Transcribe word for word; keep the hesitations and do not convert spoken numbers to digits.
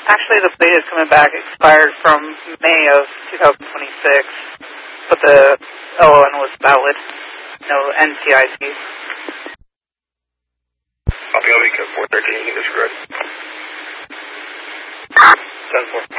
Actually, the plate is coming back expired from May of two thousand twenty-six, but the L O N was valid. No N C I C. Copy, I'll be four thirteen, English, correct. ten four.